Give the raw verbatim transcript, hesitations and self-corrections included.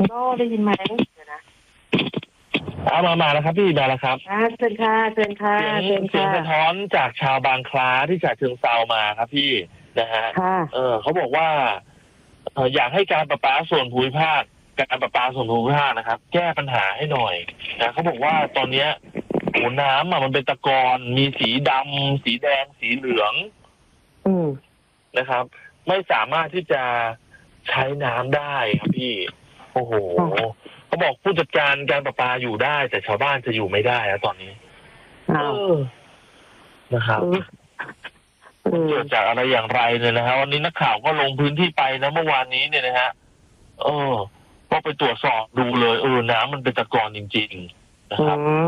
โจ้ได้ยินไหมเดี๋ยวนะเอามามาแล้วครับพี่มาแล้วครับอ่าเชิญค่ะเชิญค่ะเสียงเชิญเสียงค่ะสะท้อนจากชาวบางคล้าที่ฉะเชิงเทรามาครับพี่นะฮะค่ะเออเขาบอกว่าเอออยากให้การประปาส่วนภูมิภาคการประปาส่วนภูมิภาคนะครับ แก้ปัญหาให้หน่อยนะเขาบอกว่าตอนเนี้ยโอ้น้ำอ่ะมันเป็นตะกอนมีสีดำสีแดงสีเหลืองอืมนะครับ ไม่สามารถที่จะใช้น้ำได้ครับพี่ โอ้โหเขาบอกผู้จัดการการประปาอยู่ได้ แต่ชาวบ้านจะอยู่ไม่ได้แล้วตอนนี้อ้าวเออนะครับอืมเกิดจากอะไรอย่างไรเนี่ยนะฮะวันนี้นักข่าวก็ลงพื้นที่ไปนะเมื่อวานนี้เนี่ยนะฮะเออ ก็ไปตรวจสอบดูเลยเออน้ำมันเป็นตะกอนจริงๆนะครับอืม